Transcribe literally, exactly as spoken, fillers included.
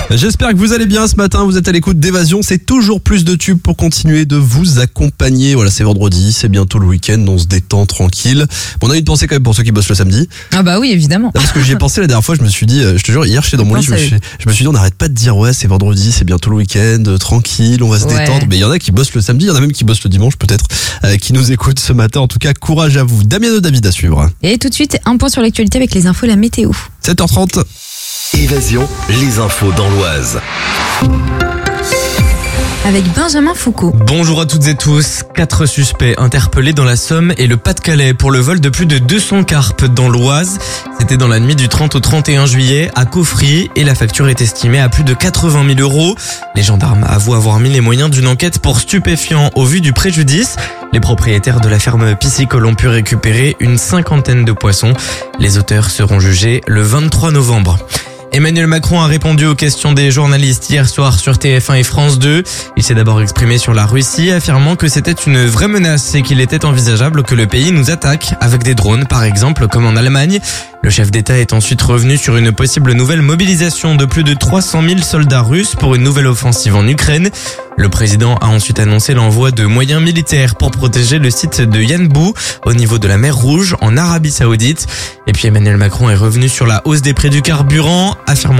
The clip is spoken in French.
J'espère que vous allez bien ce matin, vous êtes à l'écoute d'Évasion, c'est toujours plus de tubes pour continuer de vous accompagner. Voilà, c'est vendredi, c'est bientôt le week-end, on se détend tranquille. Bon, on a une pensée quand même pour ceux qui bossent le samedi. Ah bah oui, évidemment. Non, parce que j'y ai pensé la dernière fois, je me suis dit, je te jure, hier j'étais dans mon lit, je me, suis, je me suis dit on n'arrête pas de dire ouais c'est vendredi, c'est bientôt le week-end, tranquille, on va se Ouais. détendre. Mais il y en a qui bossent le samedi, il y en a même qui bossent le dimanche peut-être, euh, qui nous écoutent ce matin. En tout cas, courage à vous. Damien de David à suivre. Et tout de suite, un point sur l'actualité avec les infos, la météo. sept heures trente. Évasion, les infos dans l'Oise. Avec Benjamin Foucault. Bonjour à toutes et tous. Quatre suspects interpellés dans la Somme et le Pas-de-Calais pour le vol de plus de deux cents carpes dans l'Oise. C'était dans la nuit du trente au trente et un juillet à Caufry et la facture est estimée à plus de quatre-vingt mille euros. Les gendarmes avouent avoir mis les moyens d'une enquête pour stupéfiants au vu du préjudice. Les propriétaires de la ferme piscicole ont pu récupérer une cinquantaine de poissons. Les auteurs seront jugés le vingt-trois novembre. Emmanuel Macron a répondu aux questions des journalistes hier soir sur T F un et France deux. Il s'est d'abord exprimé sur la Russie, affirmant que c'était une vraie menace et qu'il était envisageable que le pays nous attaque avec des drones, par exemple, comme en Allemagne. Le chef d'État est ensuite revenu sur une possible nouvelle mobilisation de plus de trois cent mille soldats russes pour une nouvelle offensive en Ukraine. Le président a ensuite annoncé l'envoi de moyens militaires pour protéger le site de Yanbu au niveau de la mer Rouge en Arabie Saoudite. Et puis Emmanuel Macron est revenu sur la hausse des prix du carburant, affirmant